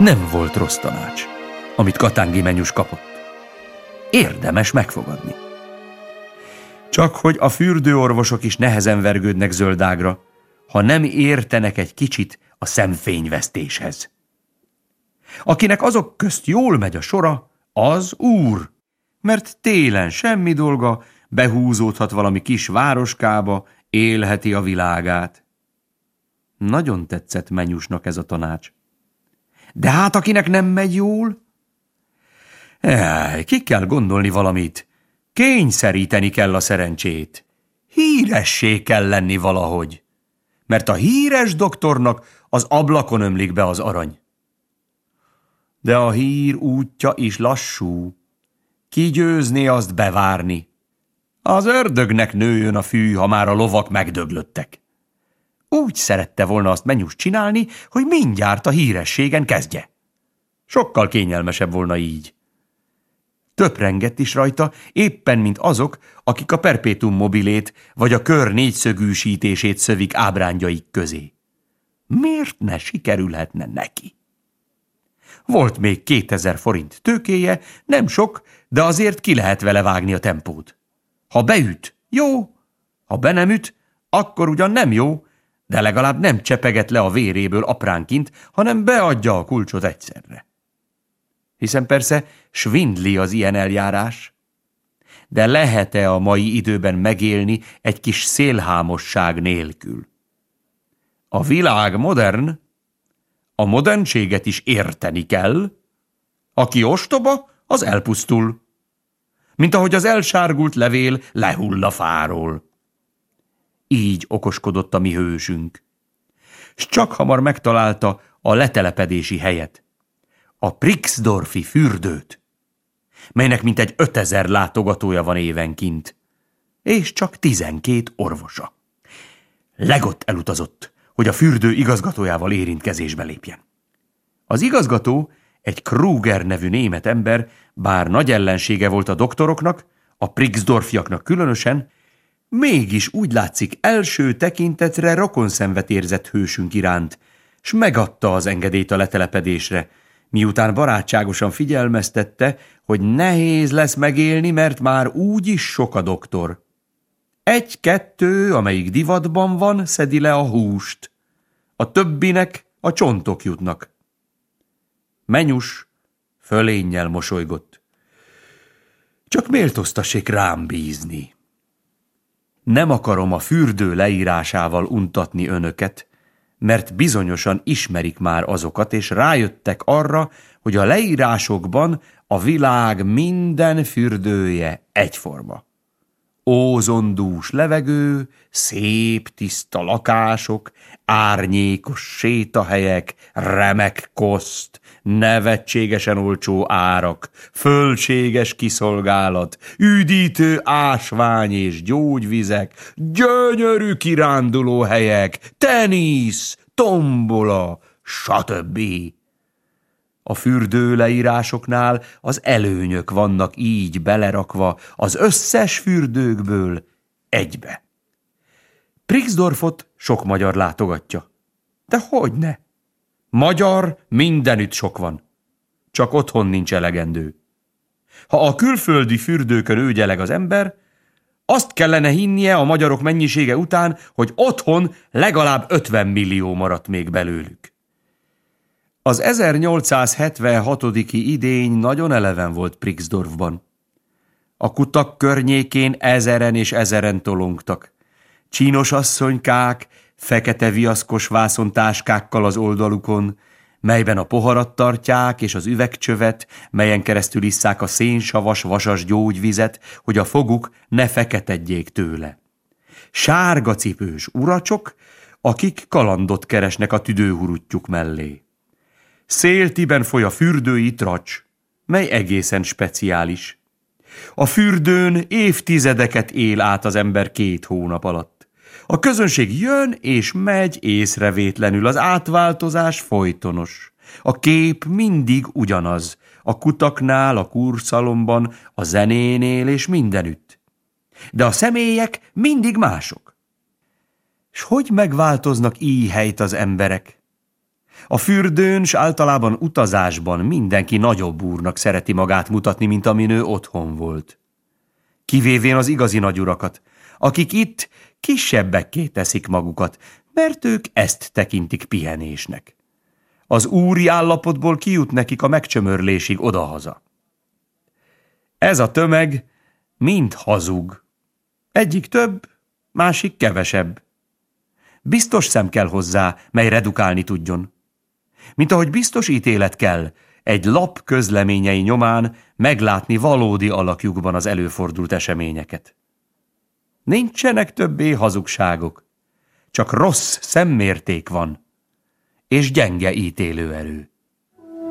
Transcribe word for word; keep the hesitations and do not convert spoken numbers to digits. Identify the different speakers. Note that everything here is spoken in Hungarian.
Speaker 1: Nem volt rossz tanács, amit Katángi Menyus kapott. Érdemes megfogadni. Csak hogy a fürdőorvosok is nehezen vergődnek zöldágra, ha nem értenek egy kicsit a szemfényvesztéshez. Akinek azok közt jól megy a sora, az úr, mert télen semmi dolga, behúzódhat valami kis városkába, élheti a világát. Nagyon tetszett Menyusnak ez a tanács. De hát akinek nem megy jól? Jaj, ki kell gondolni valamit. Kényszeríteni kell a szerencsét. Híressé kell lenni valahogy. Mert a híres doktornak az ablakon ömlik be az arany. De a hír útja is lassú. Ki győzné azt bevárni? Az ördögnek nőjön a fű, ha már a lovak megdöglöttek. Úgy szerette volna azt Menyus csinálni, hogy mindjárt a hírességen kezdje. Sokkal kényelmesebb volna így. Töprengett is rajta, éppen mint azok, akik a perpétum mobilét vagy a kör négyszögűsítését szövik ábrándjaik közé. Miért ne sikerülhetne neki? Volt még kétezer forint tőkéje, nem sok, de azért ki lehet vele vágni a tempót. Ha beüt, jó, ha be nem üt, akkor ugyan nem jó, de legalább nem csepeget le a véréből apránként, hanem beadja a kulcsot egyszerre. Hiszen persze svindli az ilyen eljárás. De lehet-e a mai időben megélni egy kis szélhámosság nélkül? A világ modern, a modernséget is érteni kell. Aki ostoba, az elpusztul. Mint ahogy az elsárgult levél lehull a fáról. Így okoskodott a mi hősünk. S csak hamar megtalálta a letelepedési helyet. A Prixdorfi fürdőt, melynek mintegy ötezer látogatója van évenként, és csak tizenkét orvosa. Legott elutazott, hogy a fürdő igazgatójával érintkezésbe lépjen. Az igazgató, egy Kruger nevű német ember, bár nagy ellensége volt a doktoroknak, a Prixdorfiaknak különösen, mégis úgy látszik első tekintetre rokonszenvet érzett hősünk iránt, s megadta az engedélyt a letelepedésre, miután barátságosan figyelmeztette, hogy nehéz lesz megélni, mert már úgyis sok a doktor. Egy-kettő, amelyik divatban van, szedi le a húst. A többinek a csontok jutnak. Menyus fölénnyel mosolygott. Csak méltóztassék rám bízni. Nem akarom a fürdő leírásával untatni önöket, mert bizonyosan ismerik már azokat, és rájöttek arra, hogy a leírásokban a világ minden fürdője egyforma. Ózondús levegő, szép, tiszta lakások, árnyékos sétahelyek, remek koszt, nevetségesen olcsó árak, fölséges kiszolgálat, üdítő ásvány és gyógyvizek, gyönyörű kirándulóhelyek, tenisz, tombola, stb. A fürdő leírásoknál az előnyök vannak így belerakva az összes fürdőkből egybe. Prixdorfot sok magyar látogatja. De hogyne? Magyar mindenütt sok van. Csak otthon nincs elegendő. Ha a külföldi fürdőkön őgyeleg az ember, azt kellene hinnie a magyarok mennyisége után, hogy otthon legalább ötven millió maradt még belőlük. Az ezernyolcszázhetvenhatodik idény nagyon eleven volt Prixdorfban. A kutak környékén ezeren és ezeren tolongtak. Csínos asszonykák, fekete viaszkos vászontáskákkal az oldalukon, melyben a poharat tartják és az üvegcsövet, melyen keresztül isszák a szénsavas, vasas gyógyvizet, hogy a foguk ne feketedjék tőle. Sárga cipős uracsok, akik kalandot keresnek a tüdőhuruttyuk mellé. Széltiben foly a fürdői tracs, mely egészen speciális. A fürdőn évtizedeket él át az ember két hónap alatt. A közönség jön és megy észrevétlenül, az átváltozás folytonos. A kép mindig ugyanaz, a kutaknál, a kurszalomban, a zenénél és mindenütt. De a személyek mindig mások. S hogy megváltoznak így helyt az emberek? A fürdőn s általában utazásban mindenki nagyobb úrnak szereti magát mutatni, mint amin ő otthon volt. Kivévén az igazi nagyurakat, akik itt kisebbekké teszik magukat, mert ők ezt tekintik pihenésnek. Az úri állapotból kijut nekik a megcsömörlésig odahaza. Ez a tömeg mind hazug. Egyik több, másik kevesebb. Biztos szem kell hozzá, mely redukálni tudjon. Mint ahogy biztos ítélet kell, egy lap közleményei nyomán meglátni valódi alakjukban az előfordult eseményeket. Nincsenek többé hazugságok, csak rossz szemmérték van, és gyenge ítélőerő.